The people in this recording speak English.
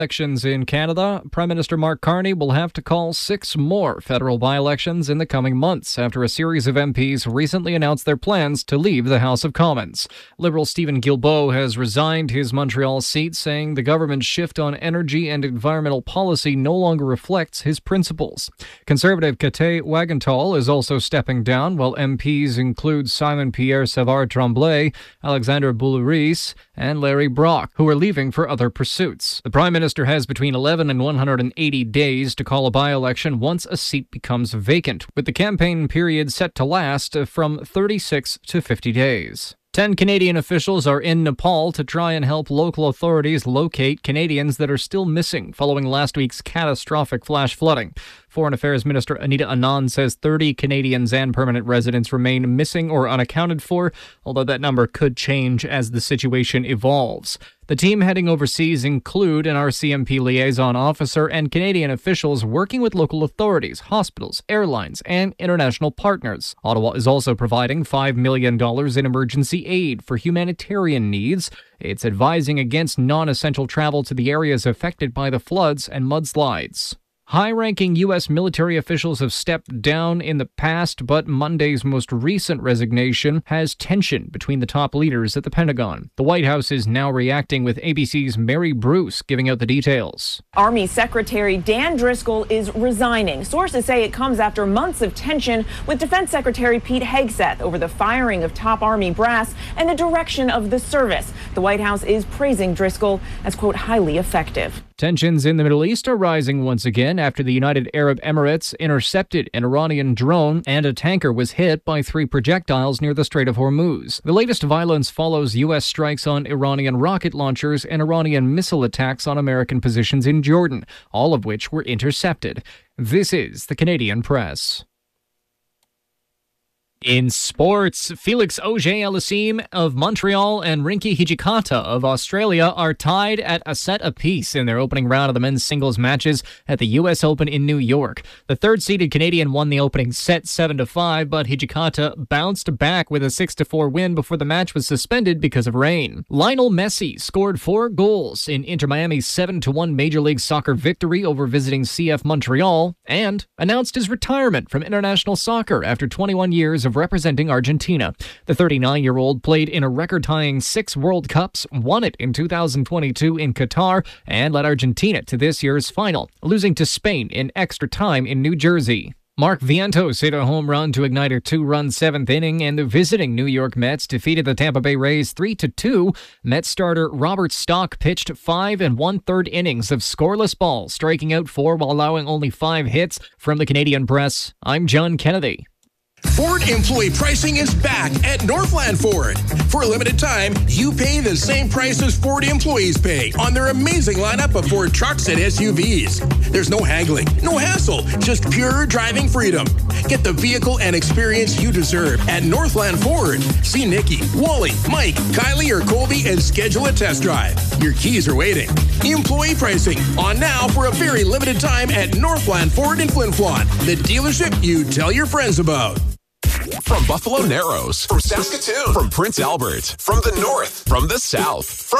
Elections in Canada. Prime Minister Mark Carney will have to call 6 more federal by-elections in the coming months after a series of MPs recently announced their plans to leave the House of Commons. Liberal Stephen Guilbeault has resigned his Montreal seat, saying the government's shift on energy and environmental policy no longer reflects his principles. Conservative Kate Wagenthal is also stepping down, while MPs include Simon-Pierre Savard-Tremblay, Alexandre Boulris, and Larry Brock, who are leaving for other pursuits. The Prime Minister has between 11 and 180 days to call a by-election once a seat becomes vacant, with the campaign period set to last from 36 to 50 days. 10 Canadian officials are in Nepal to try and help local authorities locate Canadians that are still missing following last week's catastrophic flash flooding. Foreign Affairs Minister Anita Anand says 30 Canadians and permanent residents remain missing or unaccounted for, although that number could change as the situation evolves. The team heading overseas include an RCMP liaison officer and Canadian officials working with local authorities, hospitals, airlines, and international partners. Ottawa is also providing $5 million in emergency aid for humanitarian needs. It's advising against non-essential travel to the areas affected by the floods and mudslides. High-ranking U.S. military officials have stepped down in the past, but Monday's most recent resignation has tension between the top leaders at the Pentagon. The White House is now reacting, with ABC's Mary Bruce giving out the details. Army Secretary Dan Driscoll is resigning. Sources say it comes after months of tension with Defense Secretary Pete Hegseth over the firing of top Army brass and the direction of the service. The White House is praising Driscoll as, quote, highly effective. Tensions in the Middle East are rising once again after the United Arab Emirates intercepted an Iranian drone and a tanker was hit by 3 projectiles near the Strait of Hormuz. The latest violence follows U.S. strikes on Iranian rocket launchers and Iranian missile attacks on American positions in Jordan, all of which were intercepted. This is the Canadian Press. In sports, Felix Auger-Aliassime of Montreal and Rinky Hijikata of Australia are tied at a set apiece in their opening round of the men's singles matches at the U.S. Open in New York. The third-seeded Canadian won the opening set 7-5, but Hijikata bounced back with a 6-4 win before the match was suspended because of rain. Lionel Messi scored 4 goals in Inter Miami's 7-1 Major League Soccer victory over visiting CF Montreal and announced his retirement from international soccer after 21 years of representing Argentina. The 39-year-old played in a record-tying 6 World Cups, won it in 2022 in Qatar, and led Argentina to this year's final, losing to Spain in extra time in New Jersey. Mark Vientos hit a home run to ignite a 2-run 7th inning, and the visiting New York Mets defeated the Tampa Bay Rays 3-2. Mets starter Robert Stock pitched 5 1/3 innings of scoreless ball, striking out 4 while allowing only 5 hits. From the Canadian Press, I'm John Kennedy. Ford employee pricing is back at Northland Ford. For a limited time, you pay the same price as Ford employees pay on their amazing lineup of Ford trucks and SUVs. There's no haggling, no hassle, just pure driving freedom. Get the vehicle and experience you deserve at Northland Ford. See Nikki, Wally, Mike, Kylie, or Colby and schedule a test drive. Your keys are waiting. Employee pricing on now for a very limited time at Northland Ford in Flin Flon, the dealership you tell your friends about. From Buffalo Narrows, from Saskatoon, from Prince Albert, from the north, from the south, from